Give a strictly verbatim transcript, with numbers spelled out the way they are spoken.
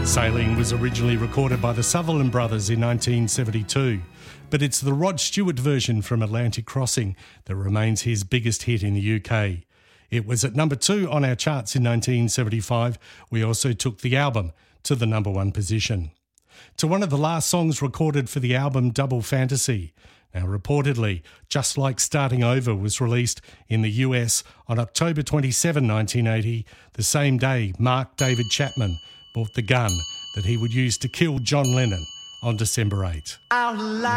Sailing was originally recorded by the Sutherland Brothers in nineteen seventy-two, but it's the Rod Stewart version from Atlantic Crossing that remains his biggest hit in the U K. It was at number two on our charts in nineteen seventy-five. We also took the album to the number one position. To one of the last songs recorded for the album Double Fantasy. Now, reportedly, Just Like Starting Over was released in the U S on October twenty-seventh, nineteen eighty, the same day Mark David Chapman bought the gun that he would use to kill John Lennon on December eighth.